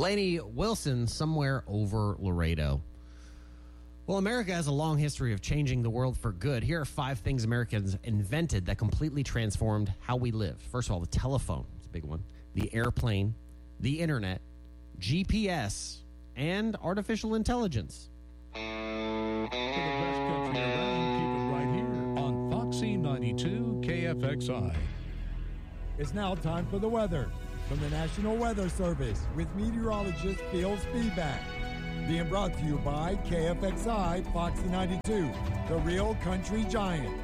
Lainey Wilson, Somewhere Over Laredo. Well, America has a long history of changing the world for good. Here are 5 things Americans invented that completely transformed how we live. First of all, the telephone. It's a big one. The airplane, the internet, GPS, and artificial intelligence. For the best country around, keep it right here on Foxy 92 KFXI. It's now time for the weather from the National Weather Service with meteorologist Phil Spivak. Being brought to you by KFXI Foxy 92, the real country giant.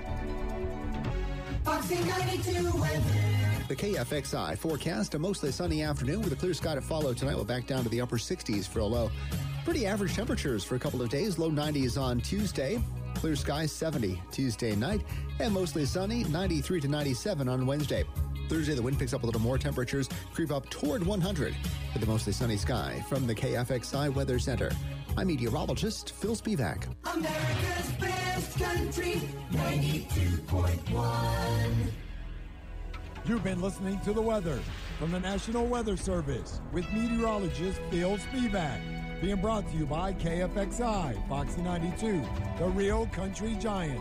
Foxy 92 weather. The KFXI forecast, a mostly sunny afternoon with a clear sky to follow tonight. We'll back down to the upper 60s for a low. Pretty average temperatures for a couple of days. Low 90s on Tuesday. Clear skies 70 Tuesday night. And mostly sunny 93 to 97 on Wednesday. Thursday, the wind picks up a little more. Temperatures creep up toward 100 with the mostly sunny sky. From the KFXI Weather Center, I'm meteorologist Phil Spivak. America's best country, 92.1. You've been listening to the weather from the National Weather Service with meteorologist Phil Spivak. Being brought to you by KFXI Foxy 92, the real country giant.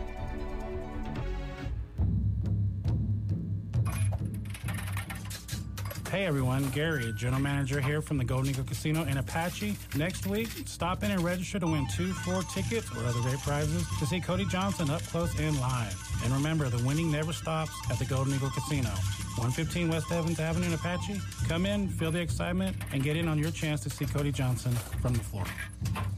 Hey everyone, Gary, General Manager here from the Golden Eagle Casino in Apache. Next week, stop in and register to win 2 floor tickets or other great prizes to see Cody Johnson up close and live. And remember, the winning never stops at the Golden Eagle Casino. 115 West Evans Avenue in Apache. Come in, feel the excitement, and get in on your chance to see Cody Johnson from the floor.